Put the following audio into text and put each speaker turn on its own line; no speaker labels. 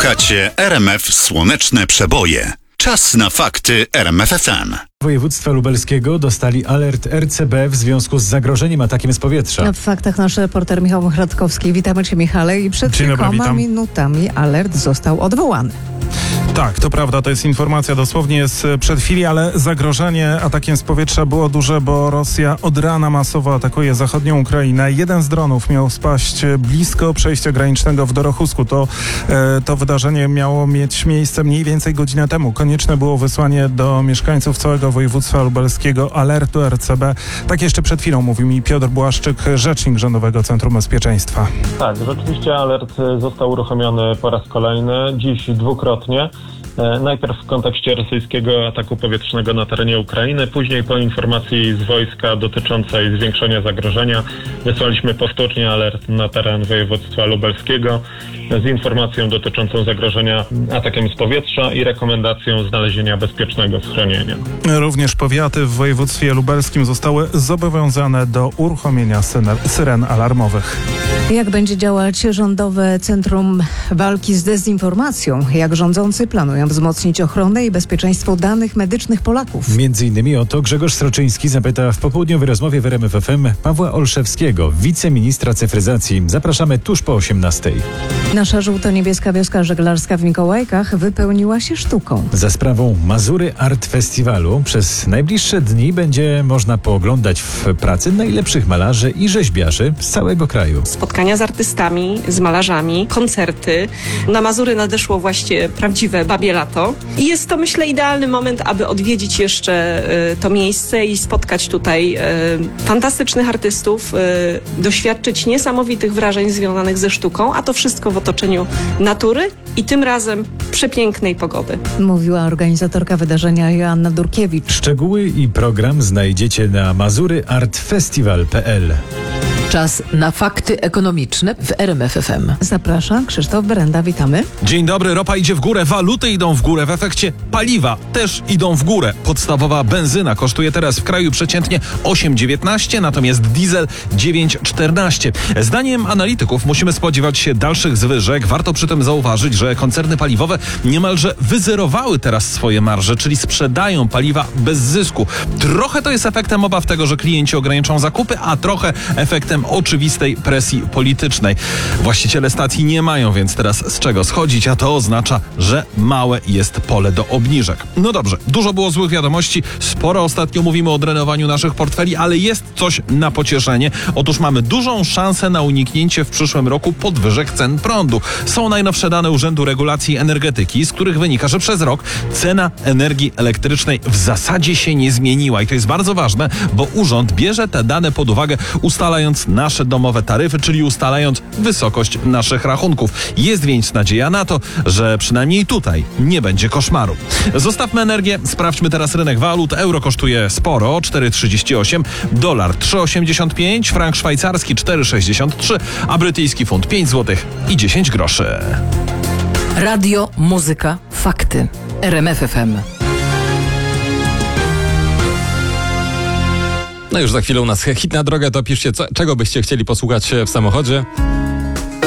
Słuchacie RMF Słoneczne Przeboje. Czas na fakty RMF FM.
Województwa lubelskiego dostali alert RCB w związku z zagrożeniem atakiem z powietrza.
W faktach nasz reporter Michał Radkowski. Witamy Cię, Michale. I przed kilkoma minutami alert został odwołany.
Tak, to prawda, to jest informacja dosłownie sprzed chwili, ale zagrożenie atakiem z powietrza było duże, bo Rosja od rana masowo atakuje zachodnią Ukrainę. Jeden z dronów miał spaść blisko przejścia granicznego w Dorochusku. To wydarzenie miało mieć miejsce mniej więcej godzinę temu. Konieczne było wysłanie do mieszkańców całego województwa lubelskiego alertu RCB. Tak jeszcze przed chwilą mówił mi Piotr Błaszczyk, rzecznik Rządowego Centrum Bezpieczeństwa.
Tak, rzeczywiście alert został uruchomiony po raz kolejny, dziś dwukrotnie. Najpierw w kontekście rosyjskiego ataku powietrznego na terenie Ukrainy, później po informacji z wojska dotyczącej zwiększenia zagrożenia wysłaliśmy powtórnie alert na teren województwa lubelskiego z informacją dotyczącą zagrożenia atakiem z powietrza i rekomendacją znalezienia bezpiecznego schronienia.
Również powiaty w województwie lubelskim zostały zobowiązane do uruchomienia syren alarmowych.
Jak będzie działać Rządowe Centrum Walki z Dezinformacją? Jak rządzący planują wzmocnić ochronę i bezpieczeństwo danych medycznych Polaków?
Między innymi o to Grzegorz Sroczyński zapyta w popołudniowej rozmowie w RMF FM Pawła Olszewskiego, wiceministra cyfryzacji. Zapraszamy tuż po 18:00.
Nasza żółto-niebieska wioska żeglarska w Mikołajkach wypełniła się sztuką.
Za sprawą Mazury Art Festiwalu przez najbliższe dni będzie można pooglądać w pracy najlepszych malarzy i rzeźbiarzy z całego kraju.
Spotkania z artystami, z malarzami, koncerty. Na Mazury nadeszło właśnie prawdziwe babie lato. I jest to, myślę, idealny moment, aby odwiedzić jeszcze to miejsce i spotkać tutaj fantastycznych artystów, doświadczyć niesamowitych wrażeń związanych ze sztuką, a to wszystko w otoczeniu natury i tym razem przepięknej pogody.
Mówiła organizatorka wydarzenia Joanna Durkiewicz.
Szczegóły i program znajdziecie na mazuryartfestival.pl.
Czas na fakty ekonomiczne w RMF FM.
Zaprasza Krzysztof Berenda, witamy.
Dzień dobry, ropa idzie w górę, waluty idą w górę, w efekcie paliwa też idą w górę. Podstawowa benzyna kosztuje teraz w kraju przeciętnie 8,19, natomiast diesel 9,14. Zdaniem analityków musimy spodziewać się dalszych zwyżek. Warto przy tym zauważyć, że koncerny paliwowe niemalże wyzerowały teraz swoje marże, czyli sprzedają paliwa bez zysku. Trochę to jest efektem obaw tego, że klienci ograniczą zakupy, a trochę efektem oczywistej presji politycznej. Właściciele stacji nie mają więc teraz z czego schodzić, a to oznacza, że małe jest pole do obniżek. No dobrze, dużo było złych wiadomości, sporo ostatnio mówimy o drenowaniu naszych portfeli, ale jest coś na pocieszenie. Otóż mamy dużą szansę na uniknięcie w przyszłym roku podwyżek cen prądu. Są najnowsze dane Urzędu Regulacji Energetyki, z których wynika, że przez rok cena energii elektrycznej w zasadzie się nie zmieniła. I to jest bardzo ważne, bo urząd bierze te dane pod uwagę, ustalając nasze domowe taryfy, czyli ustalając wysokość naszych rachunków. Jest więc nadzieja na to, że przynajmniej tutaj nie będzie koszmaru. Zostawmy energię, sprawdźmy teraz rynek walut. Euro kosztuje sporo, 4,38, dolar 3,85, frank szwajcarski 4,63, a brytyjski funt 5 zł i 10 groszy.
Radio, muzyka, fakty. RMF FM.
No już za chwilę u nas hit na drogę, to piszcie, czego byście chcieli posłuchać w samochodzie.